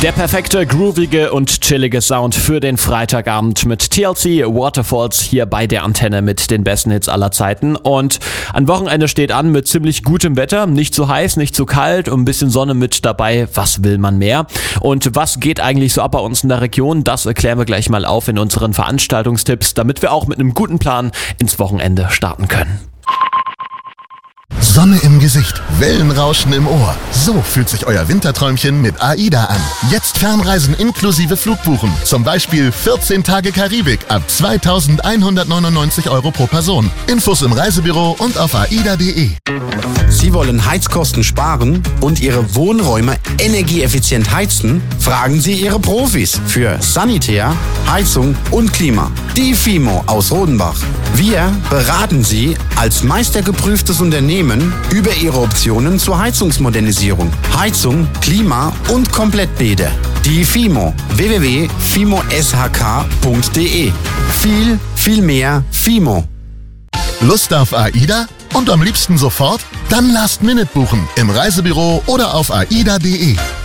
Der perfekte, groovige und chillige Sound für den Freitagabend mit TLC Waterfalls hier bei der Antenne mit den besten Hits aller Zeiten. Und ein Wochenende steht an mit ziemlich gutem Wetter, nicht zu heiß, nicht zu kalt und ein bisschen Sonne mit dabei. Was will man mehr? Und was geht eigentlich so ab bei uns in der Region? Das erklären wir gleich mal auf in unseren Veranstaltungstipps, damit wir auch mit einem guten Plan ins Wochenende starten können. Sonne im Gesicht, Wellenrauschen im Ohr. So fühlt sich euer Winterträumchen mit AIDA an. Jetzt Fernreisen inklusive Flugbuchen. Zum Beispiel 14 Tage Karibik ab 2.199 € pro Person. Infos im Reisebüro und auf aida.de. Sie wollen Heizkosten sparen und Ihre Wohnräume energieeffizient heizen? Fragen Sie Ihre Profis für Sanitär, Heizung und Klima. Die FIMO aus Rodenbach. Wir beraten Sie als meistergeprüftes Unternehmen über Ihre Optionen zur Heizungsmodernisierung, Heizung, Klima und Komplettbäder. Die FIMO. www.fimoshk.de. Viel mehr FIMO. Lust auf AIDA? Und am liebsten sofort? Dann Last Minute buchen im Reisebüro oder auf aida.de.